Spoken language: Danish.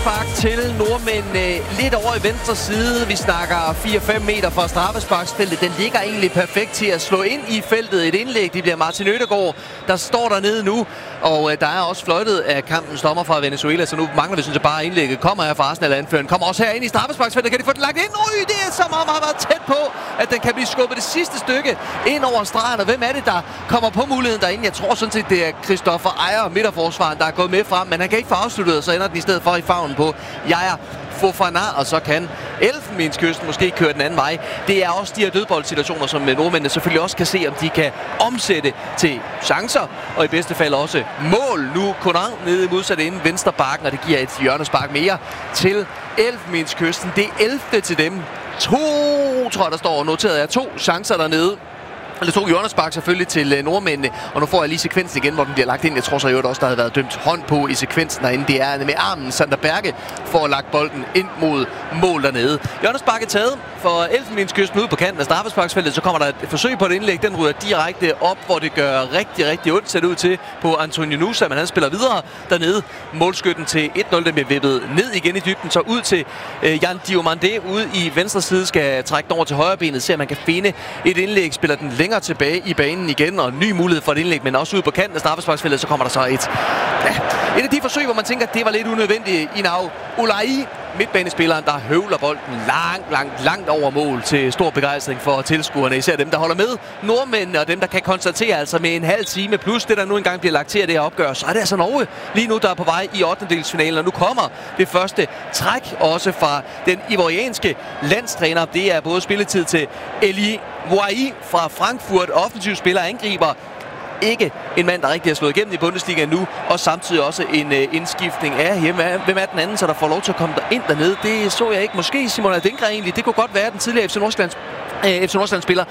hjørnespark til nordmænd lidt over i venstre side. Vi snakker 4-5 meter fra straffesparksfeltet. Den ligger egentlig perfekt til at slå ind i feltet. Et indlæg, det bliver Martin Ødegaard, der står dernede nu. Og der er også fløjtet af kampens dommer fra Venezuela, så nu mangler vi synes jeg bare indlægget. Kommer her fra Arsenal-anføreren, kommer også her ind i straffesparksfeltet. Kan de få den lagt ind? Det er så meget tæt på, at den kan blive skubbet det sidste stykke ind over stregen. Og hvem er det, der kommer på muligheden derinde? Jeg tror sådan set, det er Christoffer Ejer, midterforsvaren, der er gået med frem, men han kan ikke få afsluttet, så ender den i stedet for i favnen på Jaja Fofana, og så kan Elfenbenskysten måske køre den anden vej. Det er også de her dødboldsituationer, som nordmændene selvfølgelig også kan se, om de kan omsætte til chancer, og i bedste fald også mål. Nu Conan nede i modsatte ende venstre bakken, og det giver et hjørnespark mere til Elfenbenskysten. Det er 11. til dem. Tror jeg, der står noteret er 2 chancer dernede. Eller 2 hjørnespark selvfølgelig til nordmændene. Og nu får jeg lige sekvensen igen, hvor den bliver lagt ind. Jeg tror så også, der havde været dømt hånd på i sekvensen derinde. Det er med armen Sander Berge for at lagt bolden ind mod mål dernede. Hjørnespark er taget for Elfenbenskysten ude på kanten af straffesparksfeltet. Så kommer der et forsøg på et indlæg. Den ryger direkte op, hvor det gør rigtig ondt, ser det ud til på Antonio Nusa. Men han spiller videre dernede. Målskytten til 1-0. Den bliver vippet ned igen i dybden. Så ud til Jan Diomande ude i venstre side. Skal trække den over til højre benet. Se om man kan finde et indlæg. Spiller den længere tilbage i banen igen, og en ny mulighed for et indlæg, men også ude på kanten af straffesparksfeltet, så kommer der så et af de forsøg, hvor man tænker, at det var lidt unødvendigt. Inau Ulai, midtbanespilleren, der høvler bolden langt over mål til stor begejstring for tilskuerne, især dem, der holder med. Nordmændene og dem, der kan konstatere, altså med en halv time plus det, der nu engang bliver lagt til at det her opgør, så er det altså Norge lige nu, der er på vej i 8. og nu kommer det første træk også fra den ivorianske landstræner. Det er både spilletid til Eli Wai fra Frankfurt, offensiv spiller, angriber. Ikke en mand, der rigtig har slået igennem i Bundesliga nu, og samtidig også en indskiftning af hjemme. Hvem er den anden, så der får lov til at komme ind dernede? Det så jeg ikke. Måske Simon Adingra egentlig. Det kunne godt være den tidligere FC Nordsjælland spiller,